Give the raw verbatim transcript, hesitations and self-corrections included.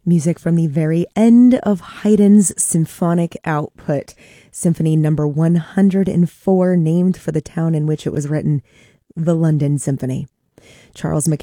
Music from the very end of Haydn's symphonic output, Symphony Number one hundred four, named for the town in which it was written, the London Symphony. Charles